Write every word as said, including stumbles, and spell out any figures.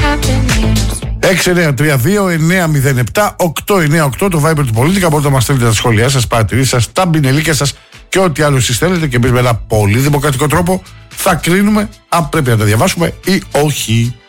έξι εννιά τρία δύο εννιά μηδέν επτά οκτώ εννιά οκτώ το Viber του Πολίτικα. Μπορείτε να μας στείλετε τα σχόλιά σας, παρατηρήσεις σας, τα μπινελίκια σας και ό,τι άλλο εσείς θέλετε. Και εμείς με ένα πολύ δημοκρατικό τρόπο θα κρίνουμε αν πρέπει να τα διαβάσουμε ή όχι.